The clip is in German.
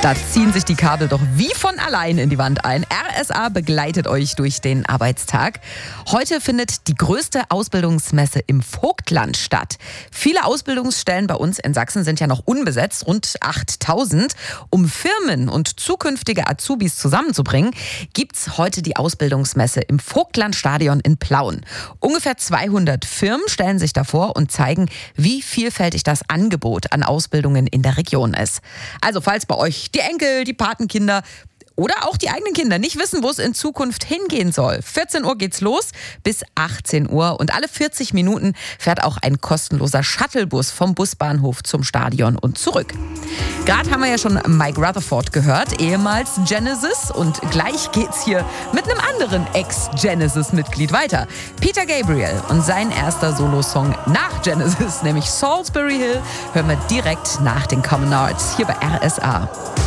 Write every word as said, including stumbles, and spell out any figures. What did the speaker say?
Da ziehen sich die Kabel doch wie von allein in die Wand ein. R S A begleitet euch durch den Arbeitstag. Heute findet die größte Ausbildungsmesse im Vogtland statt. Viele Ausbildungsstellen bei uns in Sachsen sind ja noch unbesetzt, rund achttausend. Um Firmen und zukünftige Azubis zusammenzubringen, gibt's heute die Ausbildungsmesse im Vogtlandstadion in Plauen. Ungefähr zweihundert Firmen stellen sich davor und zeigen, wie vielfältig das Angebot an Ausbildungen in der Region ist. Also falls bei euch die Enkel, die Patenkinder oder auch die eigenen Kinder nicht wissen, wo es in Zukunft hingehen soll. vierzehn Uhr geht's los bis achtzehn Uhr und alle vierzig Minuten fährt auch ein kostenloser Shuttlebus vom Busbahnhof zum Stadion und zurück. Gerade haben wir ja schon Mike Rutherford gehört, ehemals Genesis, und gleich geht's hier mit einem anderen Ex-Genesis-Mitglied weiter. Peter Gabriel und sein erster Solosong nach Genesis, nämlich Salisbury Hill, hören wir direkt nach den Common Arts hier bei R S A.